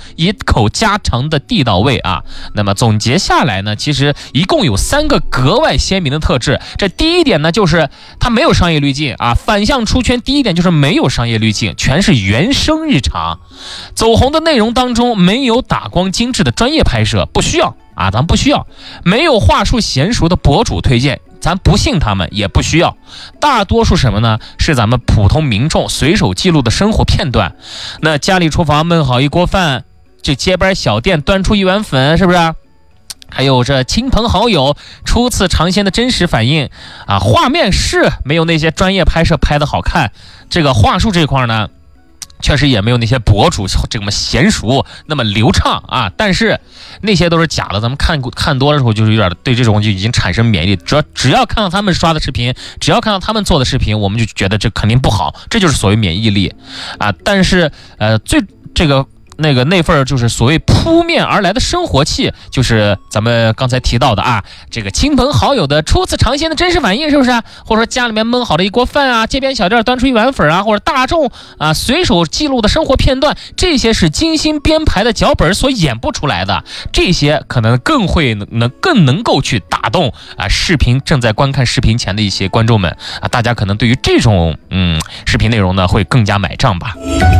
一口家常的地道味啊。那么总结下来呢，其实一共有3个格外鲜明的特质。这第一点呢，就是它没有商业滤镜啊。反向出圈第一点就是没有商业滤镜，全是原生日常。走红的内容当中没有打光精致的专业拍摄，不需要啊，咱不需要。没有话术娴熟的博主推荐，咱不信他们也不需要。大多数什么呢？是咱们普通民众随手记录的生活片段。那家里厨房焖好一锅饭，这街边小店端出一碗粉，是不是啊？还有这亲朋好友初次尝鲜的真实反应啊，画面是没有那些专业拍摄拍的好看，这个话术这块呢，确实也没有那些博主这么娴熟那么流畅啊，但是那些都是假的，咱们看多了之后就是有点对这种就已经产生免疫力，只要看到他们刷的视频，只要看到他们做的视频，我们就觉得这肯定不好，这就是所谓免疫力啊。但是那份就是所谓扑面而来的生活气，就是咱们刚才提到的啊，这个亲朋好友的初次尝鲜的真实反应，是不是啊？或者说家里面焖好的一锅饭啊，街边小店端出一碗粉啊，或者大众啊随手记录的生活片段，这些是精心编排的脚本所演不出来的，这些可能更能够去打动啊视频正在观看视频前的一些观众们啊，大家可能对于这种视频内容呢会更加买账吧。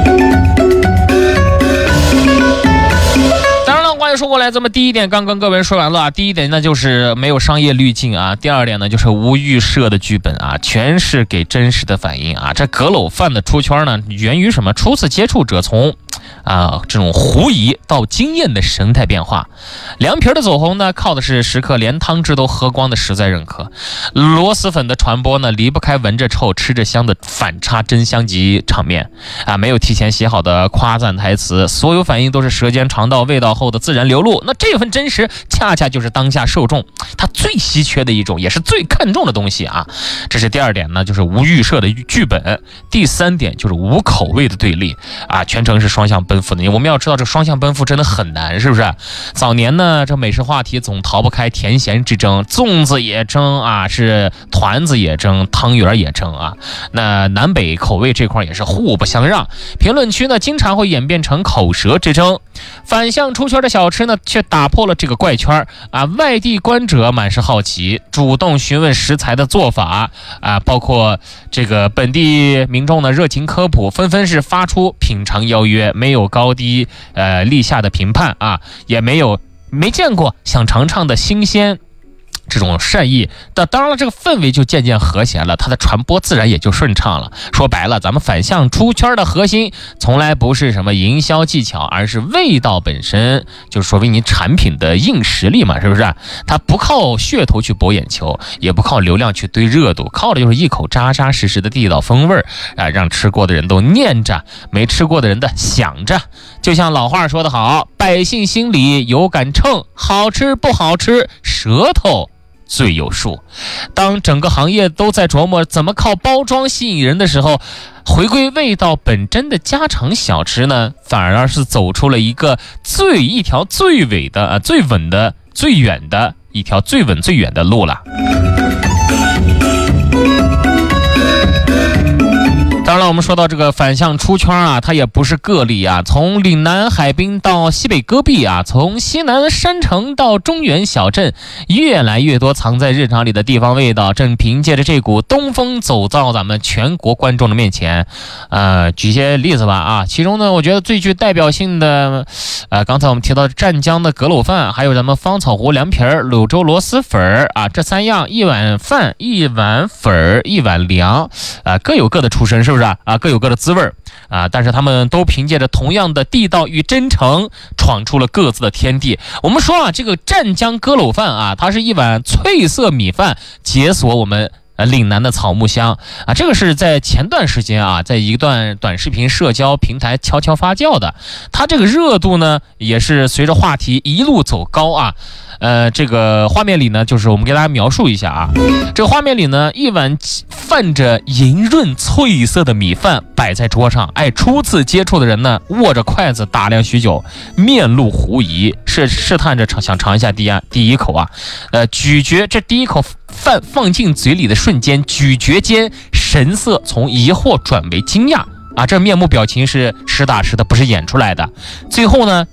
当然了，话又说过来，咱们第一点刚跟各位说完了啊。第一点呢就是没有商业滤镜啊，第二点呢就是无预设的剧本啊，全是给真实的反应啊。这阁楼饭的出圈呢，源于什么？初次接触者从这种狐疑到惊艳的神态变化。凉皮的走红呢，靠的是食客连汤汁都喝光的实在认可。螺蛳粉的传播呢，离不开闻着臭吃着香的反差真香级场面啊，没有提前写好的夸赞台词，所有反应都是舌尖尝到味道后的自然流露。那这份真实恰恰就是当下受众他最稀缺的一种，也是最看重的东西啊。这是第二点呢，就是无预设的剧本。第三点就是无口味的对立啊，全程是双向奔赴的。我们要知道这双向奔赴真的很难，是不是？早年呢，这美食话题总逃不开甜咸之争，粽子也争啊，是团子也争，汤圆也争啊。那南北口味这块也是互不相让，评论区呢经常会演变成口舌之争。反向出圈的小吃呢，却打破了这个怪圈啊！外地观者满是好奇，主动询问食材的做法啊，包括这个本地民众的热情科普，纷纷是发出品尝邀约，没有高低立下的评判啊，也没见过想尝尝的新鲜这种善意，当然了，这个氛围就渐渐和谐了，它的传播自然也就顺畅了。说白了，咱们反向出圈的核心从来不是什么营销技巧，而是味道本身，就是说明你产品的硬实力嘛，是不是？它不靠噱头去博眼球，也不靠流量去堆热度，靠的就是一口扎扎实实的地道风味啊，让吃过的人都念着，没吃过的人的想着。就像老话说得好，百姓心里有杆秤，好吃不好吃，舌头最有数。当整个行业都在琢磨怎么靠包装吸引人的时候，回归味道本真的家常小吃呢，反而是走出了一条最稳的路了。当然了，我们说到这个反向出圈啊，它也不是个例啊。从岭南海滨到西北戈壁啊，从西南山城到中原小镇，越来越多藏在日常里的地方味道，正凭借着这股东风走到咱们全国观众的面前。举些例子吧啊，其中呢，我觉得最具代表性的，刚才我们提到湛江的阁楼饭，还有咱们芳草湖凉皮儿、柳州螺蛳粉啊，这三样，一碗饭、一碗粉、一碗凉，各有各的出身，是不是啊？各有各的滋味啊！但是他们都凭借着同样的地道与真诚，闯出了各自的天地。我们说啊，这个湛江阁楼饭啊，它是一碗翠色米饭，解锁我们岭南的草木香啊，这个是在前段时间啊，在一段短视频社交平台悄悄发酵的。它这个热度呢，也是随着话题一路走高啊。这个画面里呢，就是我们给大家描述一下啊，这个画面里呢，一碗泛着莹润翠色的米饭摆在桌上，初次接触的人呢，握着筷子打量许久，面露狐疑，试探着想尝一下第一口啊，咀嚼这第一口饭放进嘴里的瞬间，咀嚼间神色从疑惑转为惊讶啊，这面部表情是实打实的，不是演出来的。最后呢，